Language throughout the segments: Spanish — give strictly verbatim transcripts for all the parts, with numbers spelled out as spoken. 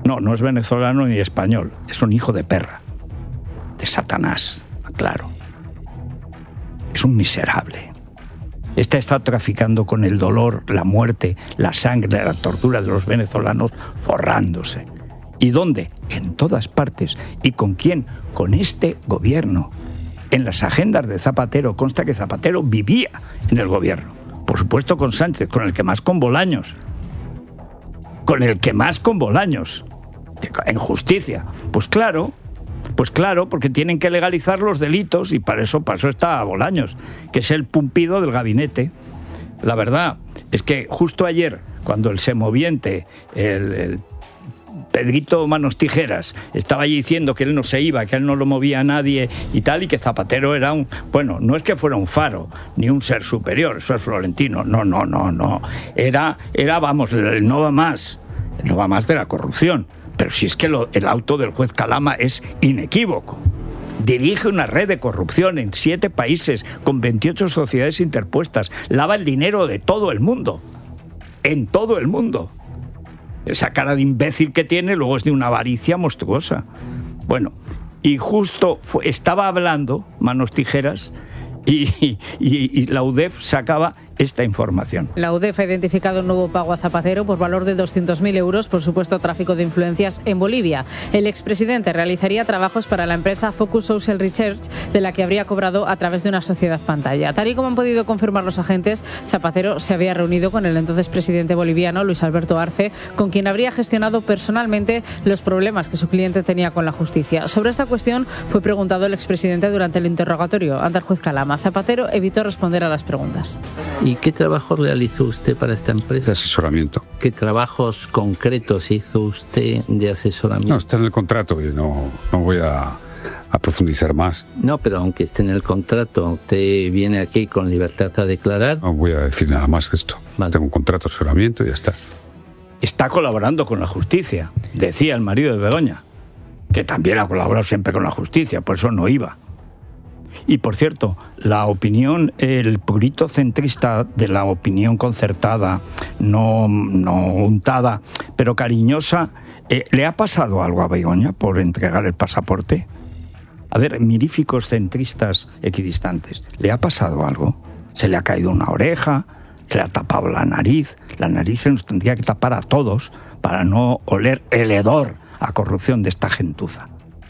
No, no es venezolano ni español, es un hijo de perra, de Satanás, claro. Es un miserable. Este está traficando con el dolor, la muerte, la sangre, la tortura de los venezolanos, forrándose. ¿Y dónde? En todas partes. ¿Y con quién? Con este gobierno. En las agendas de Zapatero consta que Zapatero vivía en el gobierno. Por supuesto con Sánchez, con el que más con Bolaños. Con el que más con Bolaños. En justicia. Pues claro... Pues claro, porque tienen que legalizar los delitos y para eso, para eso está Bolaños, que es el pumpido del gabinete. La verdad es que justo ayer, cuando el semoviente, el, el Pedrito Manos Tijeras, estaba allí diciendo que él no se iba, que él no lo movía a nadie y tal, y que Zapatero era un... Bueno, no es que fuera un faro, ni un ser superior, eso es Florentino, no, no, no, no. Era, era vamos, el no va más, el no va más de la corrupción. Pero si es que lo, el auto del juez Calama es inequívoco. Dirige una red de corrupción en siete países con veintiocho sociedades interpuestas. Lava el dinero de todo el mundo. En todo el mundo. Esa cara de imbécil que tiene luego es de una avaricia monstruosa. Bueno, y justo fue, estaba hablando Manos Tijeras y, y, y la U D E F sacaba esta información. La U D E F ha identificado un nuevo pago a Zapatero por valor de doscientos mil euros por supuesto tráfico de influencias en Bolivia. El expresidente realizaría trabajos para la empresa Focus Social Research, de la que habría cobrado a través de una sociedad pantalla. Tal y como han podido confirmar los agentes, Zapatero se había reunido con el entonces presidente boliviano, Luis Alberto Arce, con quien habría gestionado personalmente los problemas que su cliente tenía con la justicia. Sobre esta cuestión fue preguntado el expresidente durante el interrogatorio ante el juez Calama. Zapatero evitó responder a las preguntas. ¿Y qué trabajo realizó usted para esta empresa? De asesoramiento. ¿Qué trabajos concretos hizo usted de asesoramiento? No, está en el contrato y no, no voy a, a profundizar más. No, pero aunque esté en el contrato, ¿usted viene aquí con libertad a declarar? No voy a decir nada más de esto. Vale. Tengo un contrato de asesoramiento y ya está. Está colaborando con la justicia, decía el marido de Begoña, que también ha colaborado siempre con la justicia, por eso no iba. Y, por cierto, la opinión, el purito centrista de la opinión concertada, no, no untada, pero cariñosa, eh, ¿le ha pasado algo a Begoña por entregar el pasaporte? A ver, miríficos centristas equidistantes, ¿le ha pasado algo? ¿Se le ha caído una oreja? ¿Se le ha tapado la nariz? La nariz se nos tendría que tapar a todos para no oler el hedor a corrupción de esta gentuza.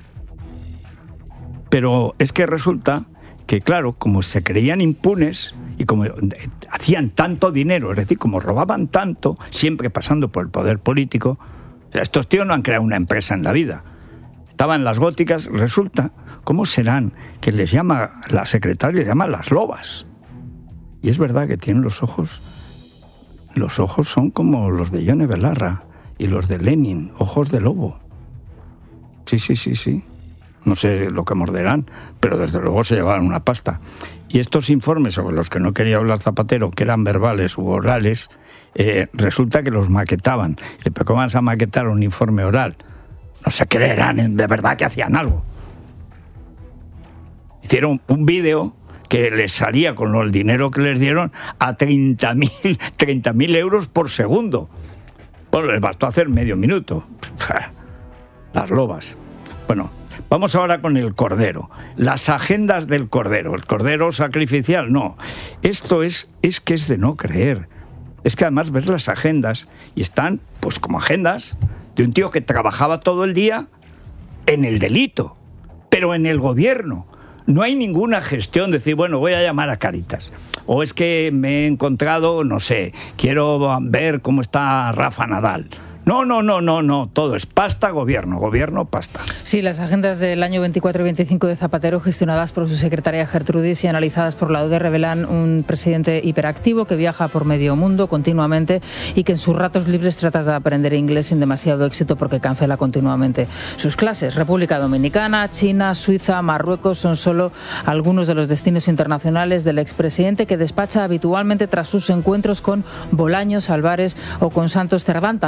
Pero es que resulta que, claro, como se creían impunes y como hacían tanto dinero, es decir, como robaban tanto, siempre pasando por el poder político, o sea, estos tíos no han creado una empresa en la vida. Estaban las góticas, resulta, ¿cómo serán? Que les llama, la secretaria les llama las lobas. Y es verdad que tienen los ojos, los ojos son como los de Yone Belarra y los de Lenin, ojos de lobo. Sí, sí, sí, sí. No sé lo que morderán, pero desde luego se llevaron una pasta. Y estos informes sobre los que no quería hablar Zapatero, que eran verbales u orales, eh, resulta que los maquetaban. ¿Pero cómo vas a maquetar un informe oral? No se creerán de verdad que hacían algo. Hicieron un vídeo que les salía con el dinero que les dieron a treinta mil euros por segundo. Bueno, les bastó hacer medio minuto. Las lobas. Bueno, vamos ahora con el cordero. Las agendas del cordero. El cordero sacrificial, no. Esto es, es que es de no creer. Es que además ves las agendas y están, pues como agendas de un tío que trabajaba todo el día en el delito, pero en el gobierno. No hay ninguna gestión de decir, bueno, voy a llamar a Cáritas. O es que me he encontrado, no sé, quiero ver cómo está Rafa Nadal. No, no, no, no, no, todo es pasta, gobierno, gobierno, pasta. Sí, las agendas del año veinticuatro y veinticinco de Zapatero, gestionadas por su secretaria Gertrudis y analizadas por la U D E, revelan un presidente hiperactivo que viaja por medio mundo continuamente y que en sus ratos libres trata de aprender inglés sin demasiado éxito porque cancela continuamente sus clases. República Dominicana, China, Suiza, Marruecos son solo algunos de los destinos internacionales del expresidente, que despacha habitualmente tras sus encuentros con Bolaños, Álvarez o con Santos Cerdán, también en Mongolia.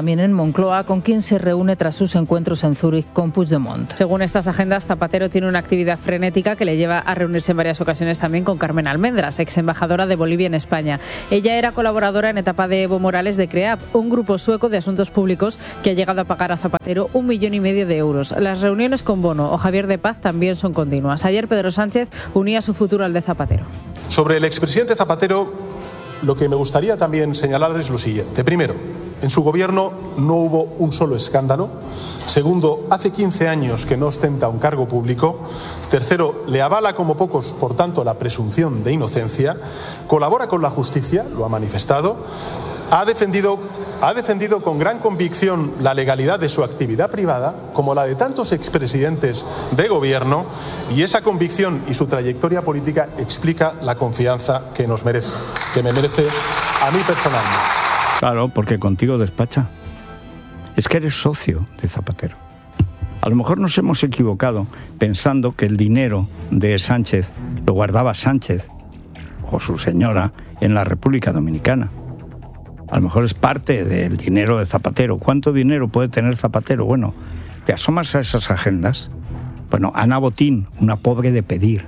Moncloa, con quien se reúne tras sus encuentros en Zúrich con Puigdemont. Según estas agendas, Zapatero tiene una actividad frenética que le lleva a reunirse en varias ocasiones también con Carmen Almendras, ex embajadora de Bolivia en España. Ella era colaboradora en etapa de Evo Morales de CREAP, un grupo sueco de asuntos públicos que ha llegado a pagar a Zapatero un millón y medio de euros. Las reuniones con Bono o Javier de Paz también son continuas. Ayer Pedro Sánchez unía su futuro al de Zapatero. Sobre el expresidente Zapatero, lo que me gustaría también señalar es lo siguiente. Primero, en su gobierno no hubo un solo escándalo. Segundo, hace quince años que no ostenta un cargo público. Tercero, le avala como pocos, por tanto, la presunción de inocencia. Colabora con la justicia, lo ha manifestado. Ha defendido, ha defendido con gran convicción la legalidad de su actividad privada, como la de tantos expresidentes de gobierno, y esa convicción y su trayectoria política explica la confianza que nos merece, que me merece a mí personalmente. Claro, porque contigo despacha. Es que eres socio de Zapatero. A lo mejor nos hemos equivocado pensando que el dinero de Sánchez lo guardaba Sánchez o su señora en la República Dominicana. A lo mejor es parte del dinero de Zapatero. ¿Cuánto dinero puede tener Zapatero? Bueno, te asomas a esas agendas. Bueno, Ana Botín, una pobre de pedir.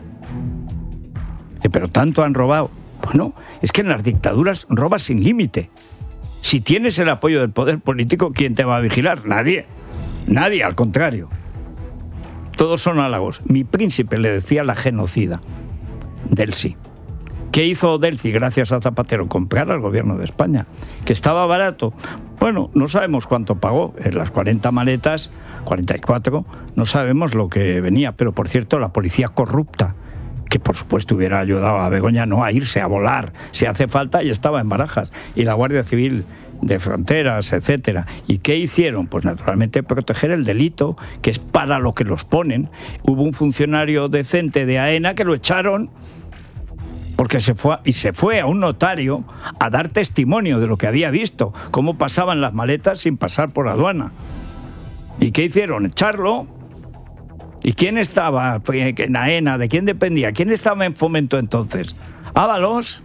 Pero tanto han robado. Bueno, es que en las dictaduras robas sin límite. Si tienes el apoyo del poder político, ¿quién te va a vigilar? Nadie. Nadie, al contrario. Todos son halagos. Mi príncipe le decía la genocida. Delcy. ¿Qué hizo Delcy gracias a Zapatero? Comprar al gobierno de España. ¿Que estaba barato? Bueno, no sabemos cuánto pagó. En las cuarenta maletas, cuarenta y cuatro, no sabemos lo que venía. Pero, por cierto, la policía corrupta, que por supuesto hubiera ayudado a Begoña no a irse, a volar, si hace falta, y estaba en Barajas. Y la Guardia Civil de Fronteras, etcétera. ¿Y qué hicieron? Pues naturalmente proteger el delito, que es para lo que los ponen. Hubo un funcionario decente de AENA que lo echaron porque se fue, y se fue a un notario a dar testimonio de lo que había visto, cómo pasaban las maletas sin pasar por aduana. ¿Y qué hicieron? Echarlo. ¿Y quién estaba en AENA? ¿De quién dependía? ¿Quién estaba en Fomento entonces? ¿Ábalos?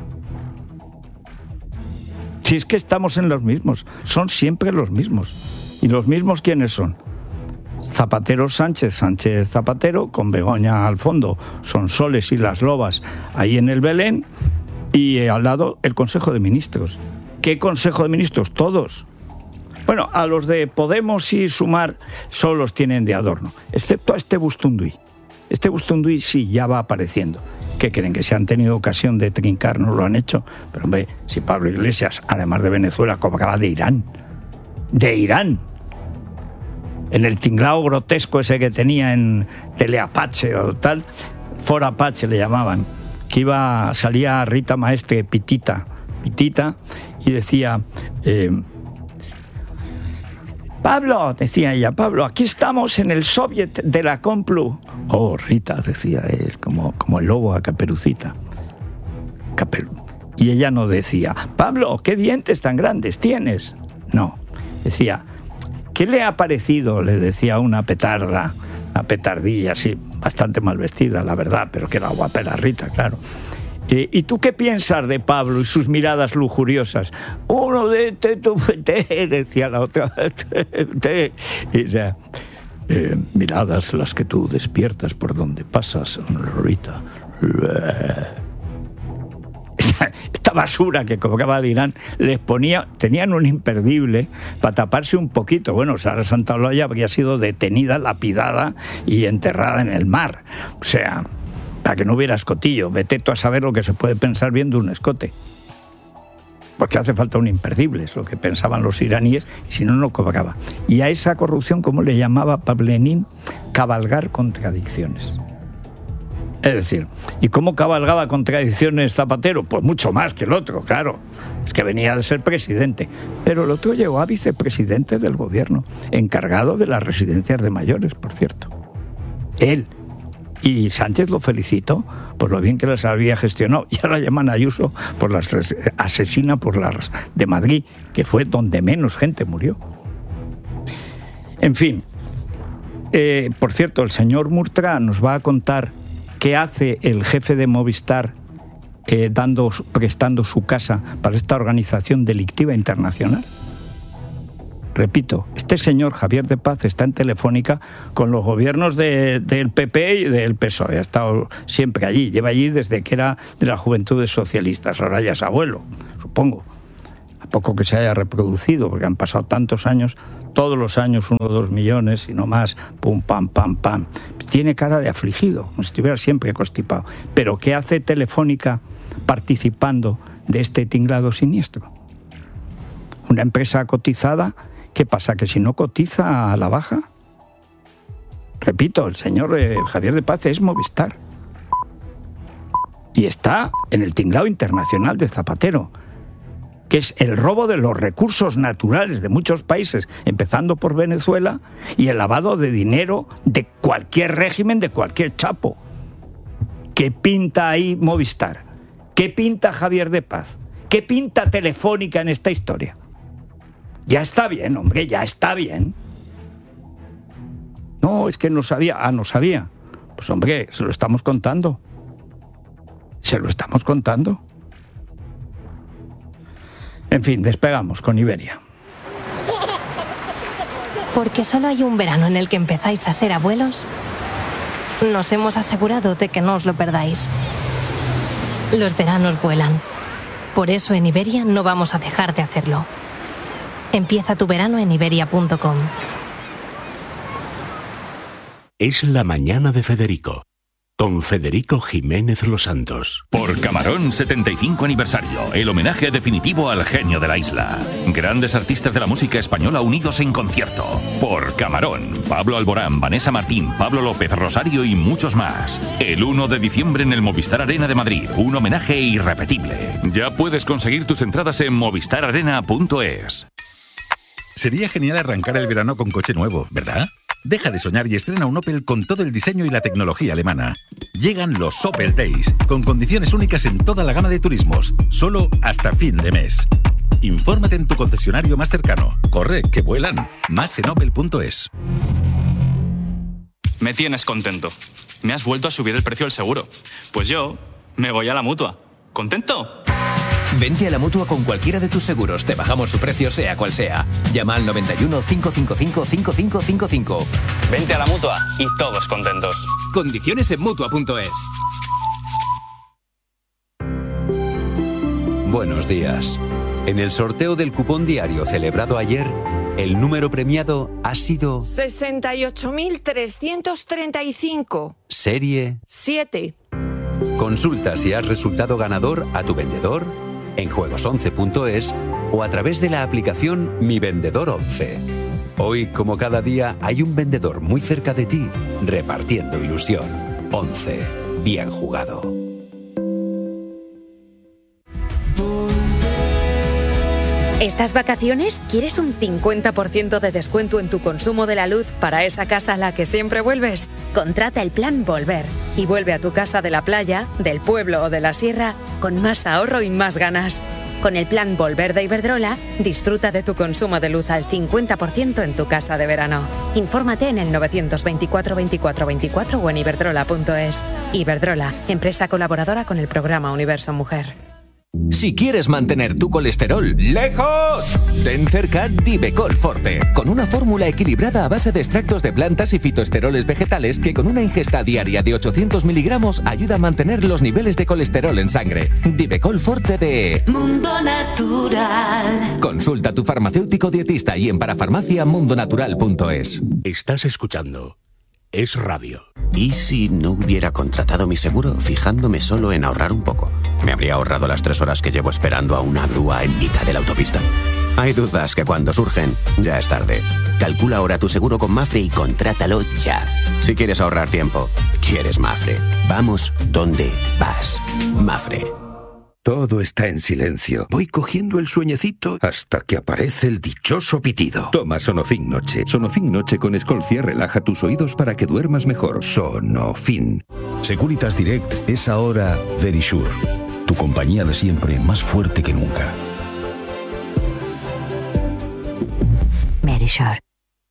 Si es que estamos en los mismos, son siempre los mismos. ¿Y los mismos quiénes son? Zapatero Sánchez, Sánchez Zapatero, con Begoña al fondo, son Soles y las Lobas ahí en el Belén, y al lado el Consejo de Ministros. ¿Qué Consejo de Ministros? Todos. Bueno, a los de Podemos y Sumar solo los tienen de adorno, excepto a este Bustunduy. Este Bustunduy sí, ya va apareciendo. ¿Qué creen? ¿Que se han tenido ocasión de trincar? No lo han hecho. Pero hombre, si Pablo Iglesias, además de Venezuela, cobraba de Irán. ¡De Irán! En el tinglao grotesco ese que tenía en Teleapache o tal, For Apache le llamaban, que iba, salía Rita Maestre, Pitita, Pitita, y decía... Eh, Pablo, decía ella, Pablo, aquí estamos en el Soviet de la Complu. Oh, Rita, decía él, como, como el lobo a Caperucita. Caperu. Y ella no decía, Pablo, ¿qué dientes tan grandes tienes? No, decía, ¿qué le ha parecido? Le decía una petarda, una petardilla, así, bastante mal vestida, la verdad, pero que era guapa la Rita, claro. Eh, ¿Y tú qué piensas de Pablo y sus miradas lujuriosas? Uno de te, tu, te, decía la otra. Te, te. Y ya, eh, miradas las que tú despiertas por donde pasas, Rita. Esta, esta basura que cobraba de Irán les ponía, tenían un imperdible para taparse un poquito. Bueno, Sara Santaloya habría sido detenida, lapidada y enterrada en el mar. O sea, para que no hubiera escotillo. Vete tú a saber lo que se puede pensar viendo un escote. Porque hace falta un imperdible, es lo que pensaban los iraníes, y si no, no cobraba. Y a esa corrupción, ¿cómo le llamaba Pavlenín? Cabalgar contradicciones. Es decir, ¿y cómo cabalgaba contradicciones Zapatero? Pues mucho más que el otro, claro. Es que venía de ser presidente. Pero el otro llegó a vicepresidente del gobierno, encargado de las residencias de mayores, por cierto. Él. Y Sánchez lo felicitó por lo bien que las había gestionado. Y ahora llaman a Ayuso por las asesina por las de Madrid, que fue donde menos gente murió. En fin, eh, por cierto, el señor Murtra nos va a contar qué hace el jefe de Movistar eh, dando, prestando su casa para esta organización delictiva internacional. Repito, este señor Javier de Paz está en Telefónica con los gobiernos de, del P P y del P S O E. Ha estado siempre allí, lleva allí desde que era de las Juventudes Socialistas. Ahora ya es abuelo, supongo. A poco que se haya reproducido, porque han pasado tantos años, todos los años uno o dos millones y no más, pum, pam, pam, pam. Tiene cara de afligido, como si estuviera siempre constipado. Pero ¿qué hace Telefónica participando de este tinglado siniestro? Una empresa cotizada, ¿qué pasa? ¿Que si no cotiza a la baja? Repito, el señor eh, Javier de Paz es Movistar. Y está en el tinglado internacional de Zapatero, que es el robo de los recursos naturales de muchos países, empezando por Venezuela, y el lavado de dinero de cualquier régimen, de cualquier chapo. ¿Qué pinta ahí Movistar? ¿Qué pinta Javier de Paz? ¿Qué pinta Telefónica en esta historia? Ya está bien, hombre, ya está bien. No, es que no sabía. Ah, no sabía. Pues hombre, se lo estamos contando. Se lo estamos contando. En fin, despegamos con Iberia. Porque solo hay un verano en el que empezáis a ser abuelos, nos hemos asegurado de que no os lo perdáis. Los veranos vuelan. Por eso en Iberia no vamos a dejar de hacerlo. Empieza tu verano en iberia punto com. Es la mañana de Federico, con Federico Jiménez Los Santos. Por Camarón setenta y cinco aniversario, el homenaje definitivo al genio de la isla. Grandes artistas de la música española unidos en concierto. Por Camarón, Pablo Alborán, Vanessa Martín, Pablo López, Rosario y muchos más. El uno de diciembre en el Movistar Arena de Madrid, un homenaje irrepetible. Ya puedes conseguir tus entradas en movistar arena punto es. Sería genial arrancar el verano con coche nuevo, ¿verdad? Deja de soñar y estrena un Opel con todo el diseño y la tecnología alemana. Llegan los Opel Days, con condiciones únicas en toda la gama de turismos, solo hasta fin de mes. Infórmate en tu concesionario más cercano. Corre, que vuelan. Más en opel punto es. Me tienes contento. Me has vuelto a subir el precio del seguro. Pues yo me voy a la Mutua. ¿Contento? Vente a la Mutua con cualquiera de tus seguros. Te bajamos su precio sea cual sea. Llama al noventa y uno, cinco cinco cinco, cinco cinco cinco cinco. Vente a la Mutua y todos contentos. Condiciones en mutua punto es. Buenos días. En el sorteo del cupón diario celebrado ayer, el número premiado ha sido sesenta y ocho mil trescientos treinta y cinco. Serie siete. Consulta si has resultado ganador a tu vendedor, en juegos once punto es o a través de la aplicación Mi Vendedor once. Hoy, como cada día, hay un vendedor muy cerca de ti, repartiendo ilusión. once. Bien jugado. ¿Estas vacaciones quieres un cincuenta por ciento de descuento en tu consumo de la luz para esa casa a la que siempre vuelves? Contrata el plan Volver y vuelve a tu casa de la playa, del pueblo o de la sierra con más ahorro y más ganas. Con el plan Volver de Iberdrola, disfruta de tu consumo de luz al cincuenta por ciento en tu casa de verano. Infórmate en el novecientos veinticuatro veinticuatro veinticuatro o en iberdrola punto es. Iberdrola, empresa colaboradora con el programa Universo Mujer. Si quieres mantener tu colesterol lejos, ten cerca Divecol Forte, con una fórmula equilibrada a base de extractos de plantas y fitoesteroles vegetales que con una ingesta diaria de ochocientos miligramos ayuda a mantener los niveles de colesterol en sangre. Divecol Forte de Mundo Natural. Consulta a tu farmacéutico dietista y en parafarmacia mundo natural punto es. Estás escuchando Es Radio. ¿Y si no hubiera contratado mi seguro fijándome solo en ahorrar un poco? ¿Me habría ahorrado las tres horas que llevo esperando a una grúa en mitad de la autopista? Hay dudas que cuando surgen, ya es tarde. Calcula ahora tu seguro con Mafre y contrátalo ya. Si quieres ahorrar tiempo, quieres Mafre. Vamos donde vas. Mafre. Todo está en silencio. Voy cogiendo el sueñecito hasta que aparece el dichoso pitido. Toma Sonofin Noche. Sonofin Noche con Escolcia relaja tus oídos para que duermas mejor. Sonofin. Securitas Direct es ahora Verisure. Tu compañía de siempre más fuerte que nunca. Verisure.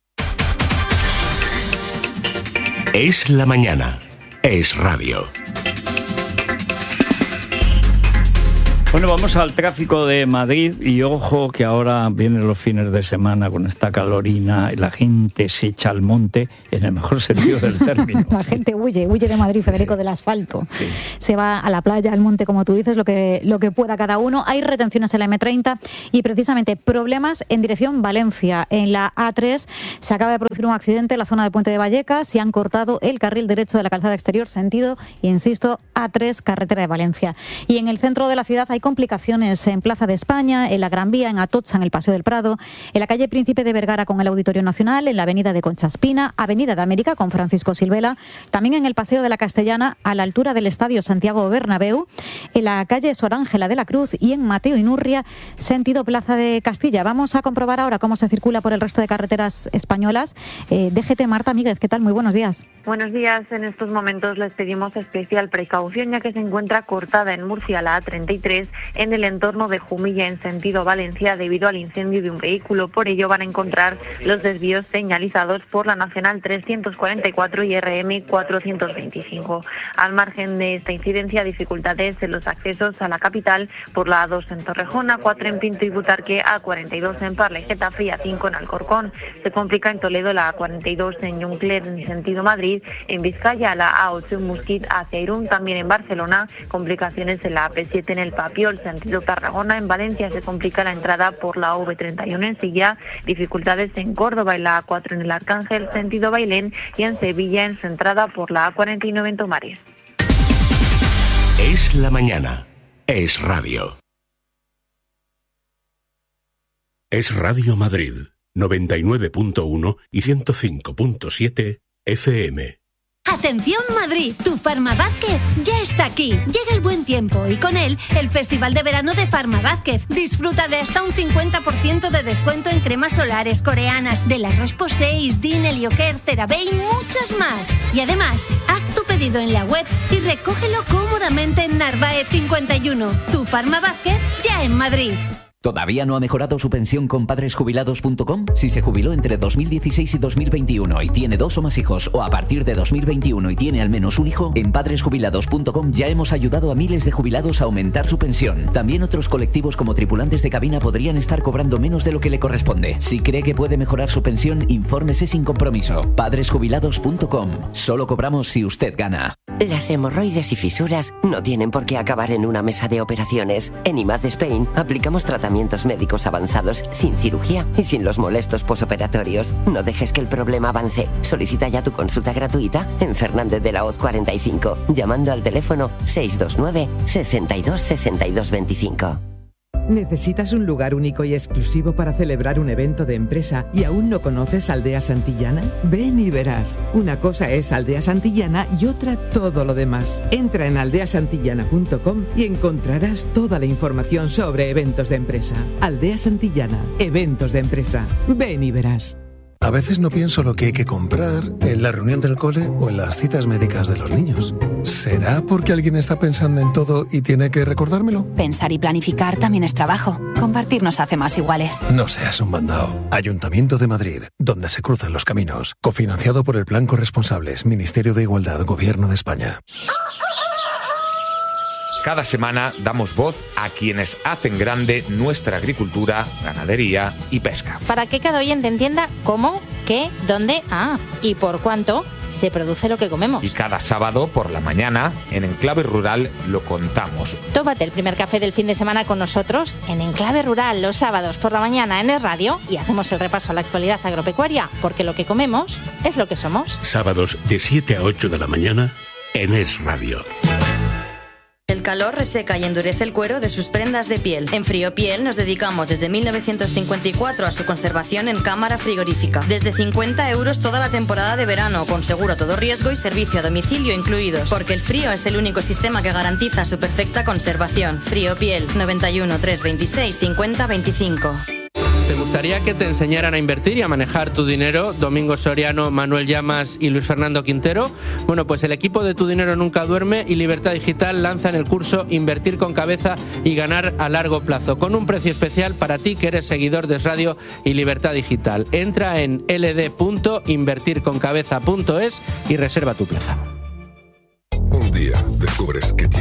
Es la mañana. Es Radio. Bueno, vamos al tráfico de Madrid y ojo que ahora vienen los fines de semana con esta calorina y la gente se echa al monte en el mejor sentido del término. La gente huye, huye de Madrid, Federico, del asfalto. Sí. Se va a la playa, al monte, como tú dices, lo que, lo que pueda cada uno. Hay retenciones en la eme treinta y precisamente problemas en dirección Valencia. En la a tres se acaba de producir un accidente en la zona de Puente de Vallecas y han cortado el carril derecho de la calzada exterior, sentido, insisto, a tres, carretera de Valencia. Y en el centro de la ciudad hay complicaciones en Plaza de España, en la Gran Vía, en Atocha, en el Paseo del Prado, en la calle Príncipe de Vergara con el Auditorio Nacional, en la avenida de Concha Espina, Avenida de América con Francisco Silvela, también en el Paseo de la Castellana, a la altura del Estadio Santiago Bernabéu, en la calle Sor Ángela de la Cruz y en Mateo Inurria, sentido Plaza de Castilla. Vamos a comprobar ahora cómo se circula por el resto de carreteras españolas. Eh, D G T, Marta Míguez, ¿qué tal? Muy buenos días. Buenos días. En estos momentos les pedimos especial precaución ya que se encuentra cortada en Murcia la a treinta y tres en el entorno de Jumilla en sentido Valencia debido al incendio de un vehículo. Por ello van a encontrar los desvíos señalizados por la Nacional trescientos cuarenta y cuatro y R M cuatrocientos veinticinco. Al margen de esta incidencia, dificultades en los accesos a la capital por la a dos en Torrejón, a cuatro en Pinto y Butarque, a cuarenta y dos en Parla y Getafe y a cinco en Alcorcón. Se complica en Toledo la a cuarenta y dos en Juncler en sentido Madrid, en Vizcaya la a ocho en Musquit hacia Irún, también en Barcelona, complicaciones en la a pe siete en El Papiol, sentido Tarragona. En Valencia se complica la entrada por la a ve treinta y uno en Silla, dificultades en Córdoba y la a cuatro en El Arcángel, sentido Bailén, y en Sevilla en su entrada por la a cuarenta y nueve en Tomares. Es la mañana. Es radio. Es Radio Madrid, noventa y nueve punto uno y ciento cinco punto siete F M. Atención Madrid, tu Farma Vázquez ya está aquí. Llega el buen tiempo y con él el Festival de Verano de Farma Vázquez. Disfruta de hasta un cincuenta por ciento de descuento en cremas solares coreanas de la Roche-Posay, Isdin, Helioker, CeraVe y muchas más. Y además, haz tu pedido en la web y recógelo cómodamente en Narváez cincuenta y uno. Tu Farma Vázquez ya en Madrid. ¿Todavía no ha mejorado su pensión con padres jubilados punto com? Si se jubiló entre dos mil dieciséis y dos mil veintiuno y tiene dos o más hijos, o a partir de dos mil veintiuno y tiene al menos un hijo, en padres jubilados punto com ya hemos ayudado a miles de jubilados a aumentar su pensión. También otros colectivos como tripulantes de cabina podrían estar cobrando menos de lo que le corresponde. Si cree que puede mejorar su pensión, infórmese sin compromiso. padres jubilados punto com. Solo cobramos si usted gana. Las hemorroides y fisuras no tienen por qué acabar en una mesa de operaciones. En I M A D Spain aplicamos tratamientos médicos avanzados sin cirugía y sin los molestos posoperatorios. No dejes que el problema avance. Solicita ya tu consulta gratuita en Fernández de la Hoz cuarenta y cinco, llamando al teléfono seis dos nueve, sesenta y dos, sesenta y dos veinticinco. ¿Necesitas un lugar único y exclusivo para celebrar un evento de empresa y aún no conoces Aldea Santillana? Ven y verás. Una cosa es Aldea Santillana y otra todo lo demás. Entra en aldea santillana punto com y encontrarás toda la información sobre eventos de empresa. Aldea Santillana, eventos de empresa. Ven y verás. A veces no pienso lo que hay que comprar en la reunión del cole o en las citas médicas de los niños. ¿Será porque alguien está pensando en todo y tiene que recordármelo? Pensar y planificar también es trabajo. Compartir nos hace más iguales. No seas un mandao. Ayuntamiento de Madrid, donde se cruzan los caminos. Cofinanciado por el Plan Corresponsables, Ministerio de Igualdad, Gobierno de España. Cada semana damos voz a quienes hacen grande nuestra agricultura, ganadería y pesca. Para que cada oyente entienda cómo, qué, dónde, ah, y por cuánto se produce lo que comemos. Y cada sábado por la mañana, en Enclave Rural, lo contamos. Tómate el primer café del fin de semana con nosotros en Enclave Rural los sábados por la mañana en Es Radio y hacemos el repaso a la actualidad agropecuaria, porque lo que comemos es lo que somos. Sábados de siete a ocho de la mañana en Es Radio. El calor reseca y endurece el cuero de sus prendas de piel. En Friopiel nos dedicamos desde mil novecientos cincuenta y cuatro a su conservación en cámara frigorífica. Desde cincuenta euros toda la temporada de verano, con seguro a todo riesgo y servicio a domicilio incluidos. Porque el frío es el único sistema que garantiza su perfecta conservación. Friopiel, noventa y uno, trescientos veintiséis, cincuenta, veinticinco. ¿Te gustaría que te enseñaran a invertir y a manejar tu dinero? Domingo Soriano, Manuel Llamas y Luis Fernando Quintero. Bueno, pues el equipo de Tu Dinero Nunca Duerme y Libertad Digital lanzan el curso Invertir con Cabeza y Ganar a Largo Plazo, con un precio especial para ti que eres seguidor de Es Radio y Libertad Digital. Entra en l d punto invertir con cabeza punto es y reserva tu plaza. Un día descubres que tienes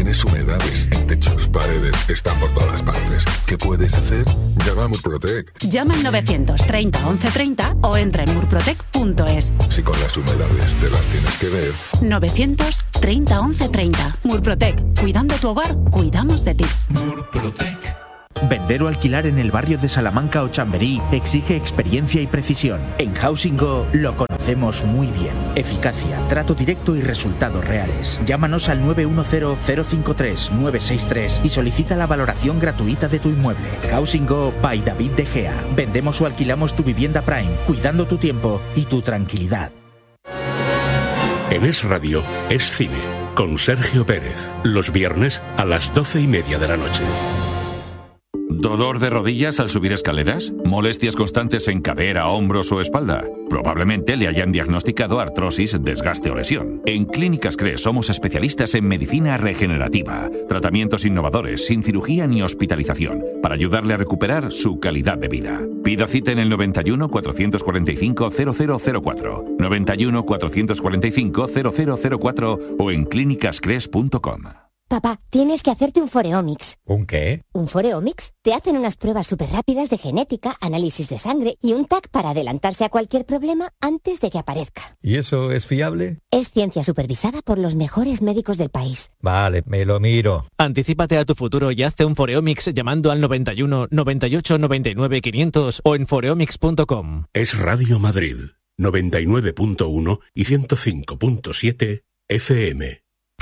Tienes humedades en techos, paredes, están por todas partes. ¿Qué puedes hacer? Llama a Murprotec. Llama al novecientos treinta once treinta o entra en murprotec punto es. Si con las humedades te las tienes que ver. novecientos treinta once treinta. Murprotec. Cuidando tu hogar, cuidamos de ti. Murprotec. Vender o alquilar en el barrio de Salamanca o Chamberí exige experiencia y precisión. En Housing Go lo conocemos muy bien. Eficacia, trato directo y resultados reales. Llámanos al nueve uno cero, cero cinco tres, nueve seis tres y solicita la valoración gratuita de tu inmueble. Housing Go by David De Gea. Vendemos o alquilamos tu vivienda Prime, cuidando tu tiempo y tu tranquilidad. En Es Radio, Es Cine, con Sergio Pérez. Los viernes a las doce y media de la noche. ¿Dolor de rodillas al subir escaleras? ¿Molestias constantes en cadera, hombros o espalda? Probablemente le hayan diagnosticado artrosis, desgaste o lesión. En Clínicas Cres somos especialistas en medicina regenerativa, tratamientos innovadores, sin cirugía ni hospitalización, para ayudarle a recuperar su calidad de vida. Pida cita en el noventa y uno, cuatrocientos cuarenta y cinco, cero cero cero cuatro, noventa y uno, cuatrocientos cuarenta y cinco, cero cero cero cuatro o en clínicas cres punto com. Papá, tienes que hacerte un Foreomics. ¿Un qué? ¿Un Foreomics? Te hacen unas pruebas súper rápidas de genética, análisis de sangre y un T A C para adelantarse a cualquier problema antes de que aparezca. ¿Y eso es fiable? Es ciencia supervisada por los mejores médicos del país. Vale, me lo miro. Anticípate a tu futuro y hazte un Foreomics llamando al noventa y uno, noventa y ocho, noventa y nueve, quinientos o en foreomics punto com. Es Radio Madrid, noventa y nueve punto uno y ciento cinco punto siete F M.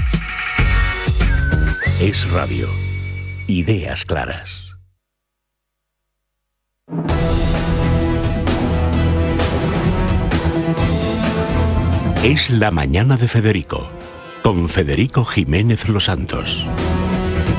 Es Radio. Ideas claras. Es la mañana de Federico, con Federico Jiménez Los Santos.